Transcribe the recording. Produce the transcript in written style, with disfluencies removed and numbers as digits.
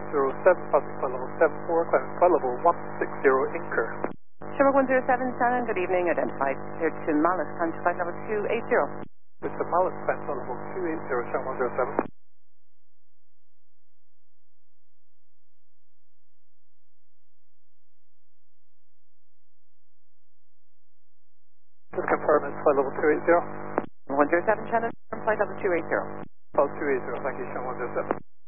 107, passing flight level 74, climbing flight level 160, incur. Shamrock 107, Shannon, good evening. Identified here to Mallet, time to flight level 280. Mr. Mallet, climb flight level 280, Shamrock 107. Just confirm it's flight level 280. 107, Shannon, flight level 280. Flight 280, thank you, Shamrock 107.